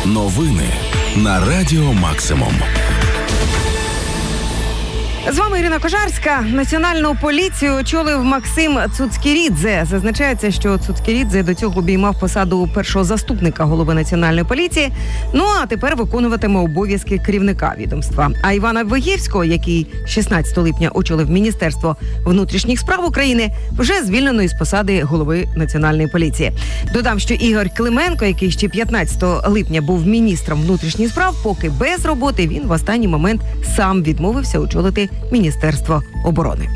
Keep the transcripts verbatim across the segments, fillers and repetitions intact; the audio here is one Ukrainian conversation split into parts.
Новини на Радіо Максимум. З вами Ірина Кожарська. Національну поліцію очолив Максим Цуцькірідзе. Зазначається, що Цуцькірідзе до цього обіймав посаду першого заступника голови Національної поліції, ну а тепер виконуватиме обов'язки керівника відомства. А Івана Вигєвського, який шістнадцятого липня очолив Міністерство внутрішніх справ України, вже звільнено із посади голови Національної поліції. Додам, що Ігор Клименко, який ще п'ятнадцятого липня був міністром внутрішніх справ, поки без роботи, він в останній момент сам відмовився очолити Міністерство оборони.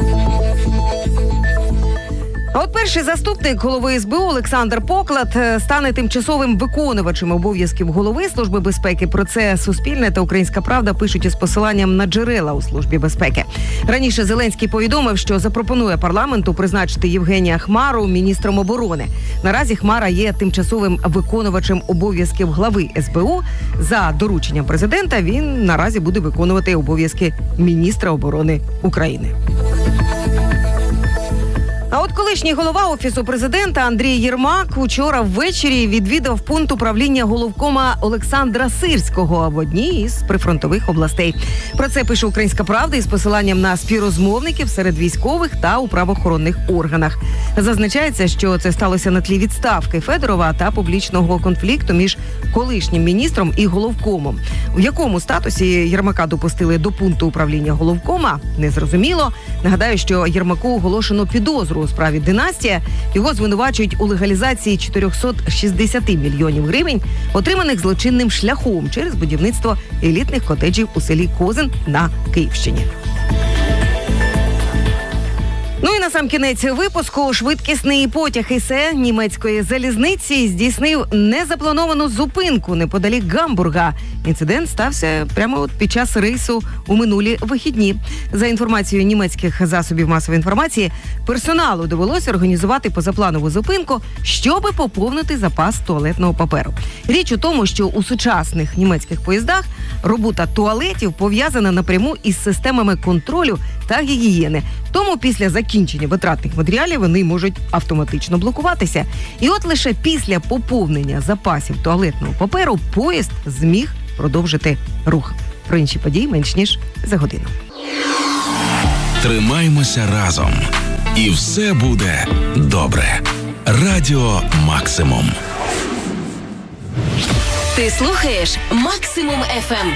А от перший заступник голови ес бе у Олександр Поклад стане тимчасовим виконувачем обов'язків голови Служби безпеки. Про це Суспільне та Українська Правда пишуть із посиланням на джерела у Службі безпеки. Раніше Зеленський повідомив, що запропонує парламенту призначити Євгенія Хмару міністром оборони. Наразі Хмара є тимчасовим виконувачем обов'язків глави ес бе у. За дорученням президента він наразі буде виконувати обов'язки міністра оборони України. А от колишній голова Офісу президента Андрій Єрмак учора ввечері відвідав пункт управління головкома Олександра Сирського в одній із прифронтових областей. Про це пише Українська Правда із посиланням на співрозмовників серед військових та у правоохоронних органах. Зазначається, що це сталося на тлі відставки Федорова та публічного конфлікту між колишнім міністром і головкомом. В якому статусі Єрмака допустили до пункту управління головкома, незрозуміло. Нагадаю, що Єрмаку оголошено підозру у справі «Династія». Його звинувачують у легалізації чотириста шістдесят мільйонів гривень, отриманих злочинним шляхом через будівництво елітних котеджів у селі Козин на Київщині. Ну і на сам кінець випуску швидкісний потяг ес е німецької залізниці здійснив незаплановану зупинку неподалік Гамбурга. Інцидент стався прямо от під час рейсу у минулі вихідні. За інформацією німецьких засобів масової інформації, персоналу довелося організувати позапланову зупинку, щоби поповнити запас туалетного паперу. Річ у тому, що у сучасних німецьких поїздах робота туалетів пов'язана напряму із системами контролю та гігієни. Тому після закінчення витратних матеріалів вони можуть автоматично блокуватися. І от лише після поповнення запасів туалетного паперу поїзд зміг продовжити рух. Про інші події менш ніж за годину. Тримаймося разом. І все буде добре. Радіо Максимум. Ти слухаєш Максимум еф ем.